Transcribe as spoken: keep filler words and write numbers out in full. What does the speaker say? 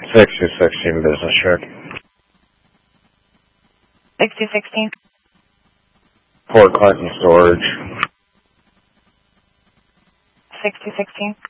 six two sixteen business check. six two sixteen. Port Clinton storage. six two sixteen.